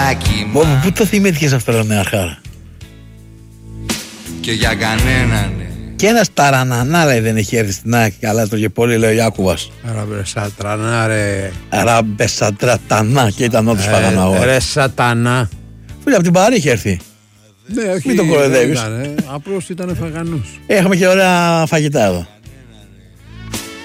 παιδάκι μου. Πού το θυμήθηκες αυτό, ρε Νεαρχάρα? Και για κανέναν. Και ένας ταρανανά, λέει, δεν έχει έρθει στην ΑΕΚ. Καλά το και πολύ, λέει ο Ιάκουβας. Ρε σατρανά, ρε. Ραμπεσατρατανά, και ήταν όντως Παγαναγόρ. Ρε σατανά. Φίλε, από την Παρή είχε έρθει. Ναι, όχι, μην τον κοροϊδεύεις. απλώς ήταν φαγανός. Έχουμε και ωραία φαγητά εδώ.